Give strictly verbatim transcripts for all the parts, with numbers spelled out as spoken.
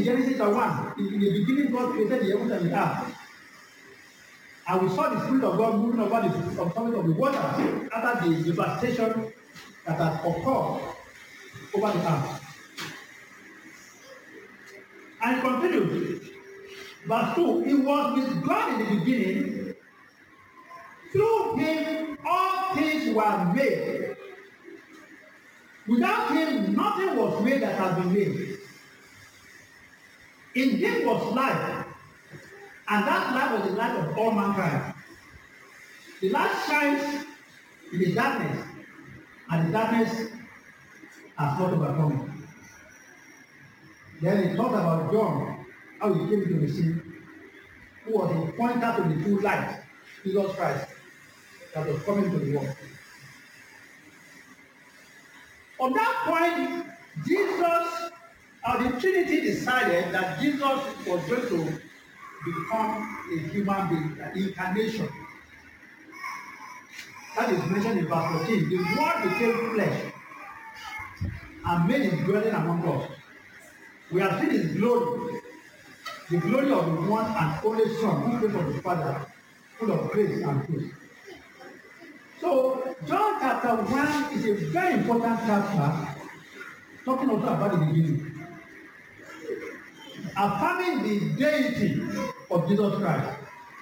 Genesis chapter one, in, in the beginning God created the heavens and the earth. And we saw the Spirit of God moving over the surface of the water after the devastation that has occurred over the earth. And continues. Verse two, it was with God in the beginning. Through him all things were made. Without him nothing was made that has been made. In him was life, and that life was the light of all mankind. The light shines in the darkness, and the darkness has not overcome it. Then he talked about John, how he came into the scene, who was a pointer to the true light, Jesus Christ, that was coming to the world. On that point, Jesus, or the Trinity decided that Jesus was going to become a human being, an incarnation. That is mentioned in verse fourteen. The Word became flesh and made his dwelling among us. We have seen his glory, the glory of the one and only Son, who came from the Father, full of grace and truth. So, John chapter one is a very important chapter, talking also about the beginning, affirming the deity of Jesus Christ.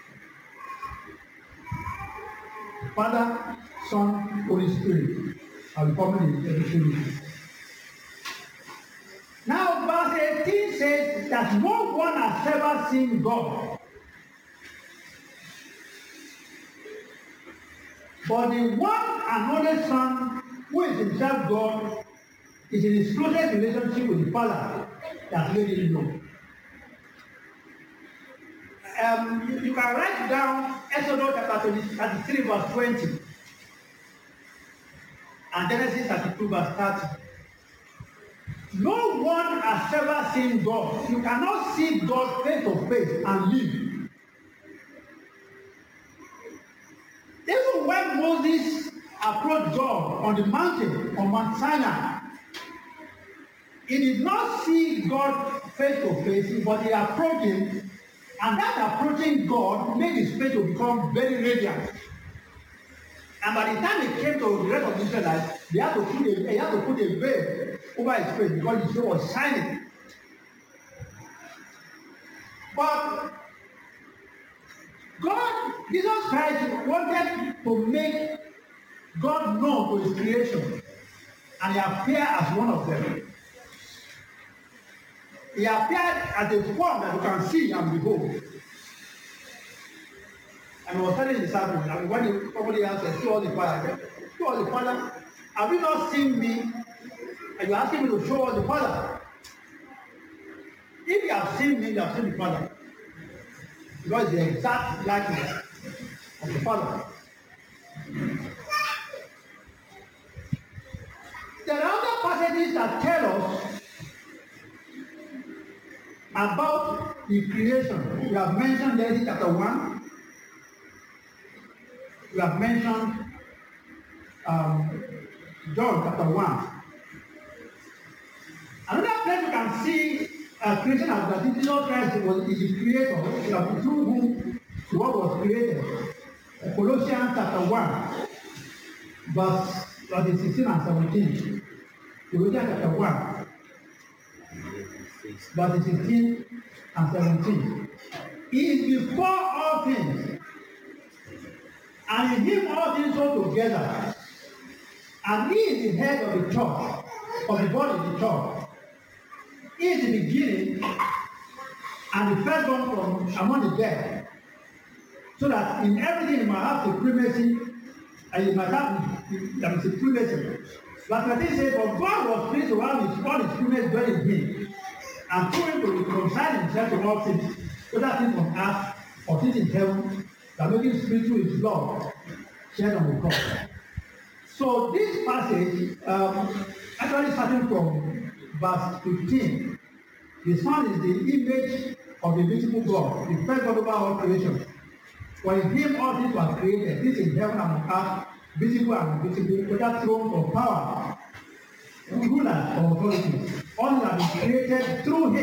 Father, Son, Holy Spirit are becoming the Trinity. Now, verse eighteen says that no one has ever seen God. But the one and only Son, who is himself God, is in his closest relationship with the Father that made him known. Um, you, you can write down Exodus chapter thirty-three, verse twenty, and Genesis thirty-two, verse thirty. No one has ever seen God. You cannot see God face to face and live. Even when Moses approached God on the mountain, on Mount Sinai, he did not see God face to face, but he approached him, and that approaching God made his face to become very radiant. And by the time he came to the rest of the Israelites, they had to put a, they had to put a veil over his face because his face was shining. But God, Jesus Christ wanted to make God known to his creation, and he appeared as one of them. He appeared as a form that you can see and behold. And he was telling the disciples, I mean, when he probably answered, show us the Father. Show us the Father. Have you not seen me? And you're asking me to show us the Father. If you have seen me, you have seen the Father. Because the exact likeness of the Father. There are other passages that tell us about the creation. We have mentioned Genesis chapter one. We have mentioned um, John chapter one. Another place you can see uh, creation as that Jesus Christ was the creator, through whom the world was created. Uh, Colossians chapter one, verse, verse sixteen and seventeen. Colossians chapter one, verse sixteen and seventeen. He is before all things, and in him all things hold together. And he is the head of the church, of the body of the church. He is the beginning and the firstborn from among the dead, so that in everything he might have supremacy, and he might have the supremacy. But thirteen says, for God was pleased to have his all his fullness dwell in him, and through him to reconcile himself to all things, whether things on earth or things in heaven, that making spirit through his blood shed on the cross. So this passage, um, actually starting from verse fifteen, the Son is the image of the invisible God, the first God over all creation. For in him all things were created, things in heaven and on earth, visible and invisible, whether thrones or power, rulers or authorities. All have been created through him.